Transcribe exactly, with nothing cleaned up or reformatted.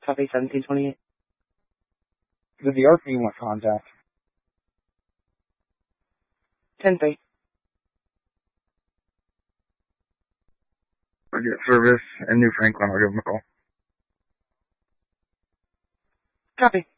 Copy, seventeen twenty-eight. Did the R P want contact? ten three. I get service in New Franklin. I'll give them a call. Copy.